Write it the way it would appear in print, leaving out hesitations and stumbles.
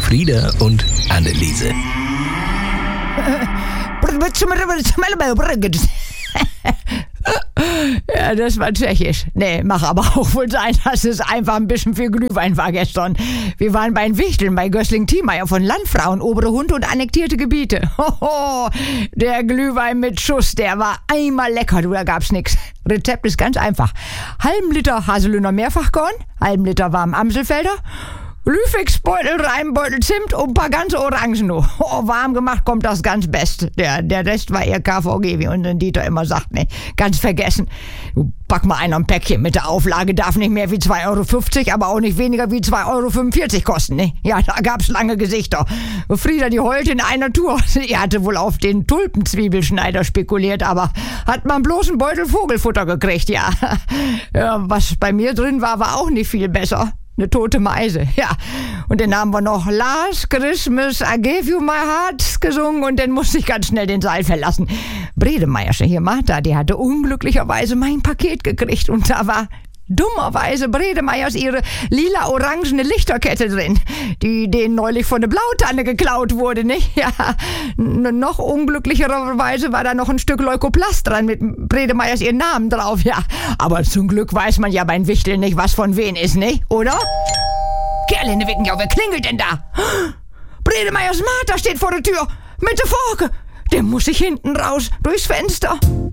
Frieda und Anneliese. Ja, das war tschechisch. Nee, mach aber auch wohl sein, dass es einfach ein bisschen viel Glühwein war gestern. Wir waren bei den Wichteln bei Gößling-Thiemeyer von Landfrauen, obere Hunde und annektierte Gebiete. Hoho, der Glühwein mit Schuss, der war einmal lecker, du, da gab's nix. Rezept ist ganz einfach. Halben Liter Haselüner Mehrfachkorn, halben Liter warmen Amselfelder, Glühfixbeutel, Reimbeutel Zimt und ein paar ganze Orangen noch. Oh, warm gemacht kommt das ganz Beste. Der Rest war eher KVG, wie unser Dieter immer sagt. Ne, ganz vergessen. Du, pack mal einer ein Päckchen mit der Auflage, darf nicht mehr wie 2,50 €, aber auch nicht weniger wie 2,45 € kosten. Ne? Ja, da gab's lange Gesichter. Frieda, die heulte in einer Tour. Sie hatte wohl auf den Tulpenzwiebelschneider spekuliert, aber hat man bloß einen Beutel Vogelfutter gekriegt, ja. Ja, was bei mir drin war, war auch nicht viel besser. Eine tote Meise, ja. Und dann haben wir noch Last Christmas, I gave you my heart gesungen und dann musste ich ganz schnell den Saal verlassen. Bredemeiersche hier, Martha, die hatte unglücklicherweise mein Paket gekriegt und da war dummerweise Bredemeyers ihre lila-orangene Lichterkette drin, die denen neulich von der Blautanne geklaut wurde, nicht? Ja, noch unglücklicherweise war da noch ein Stück Leukoplast dran mit Bredemeyers ihren Namen drauf, ja. Aber zum Glück weiß man ja beim Wichteln nicht, was von wen ist, nicht? Oder? Kerline Wickenjau, wer klingelt denn da? Bredemeyers Martha steht vor der Tür mit der Forke. Der muss sich hinten raus durchs Fenster.